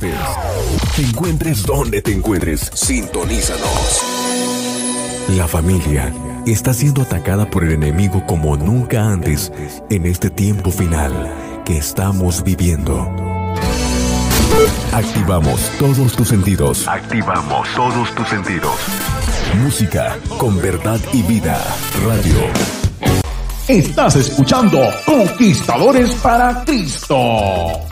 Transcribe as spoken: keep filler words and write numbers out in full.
estés, te encuentres donde te encuentres, sintonízanos. La familia está siendo atacada por el enemigo como nunca antes en este tiempo final que estamos viviendo. Activamos todos tus sentidos. Activamos todos tus sentidos. Música con verdad y vida. Radio. Estás escuchando Conquistadores para Cristo.